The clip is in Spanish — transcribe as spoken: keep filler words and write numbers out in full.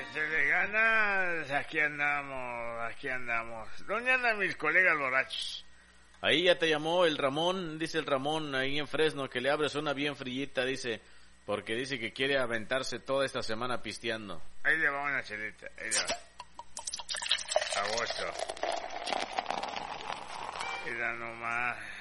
Échale ganas, aquí andamos, aquí andamos. ¿Dónde andan mis colegas borrachos? Ahí ya te llamó el Ramón, dice el Ramón, ahí en Fresno, que le abres una bien frillita, dice, porque dice que quiere aventarse toda esta semana pisteando. Ahí le va una chelita, ahí le va. A gusto. Mira nomás.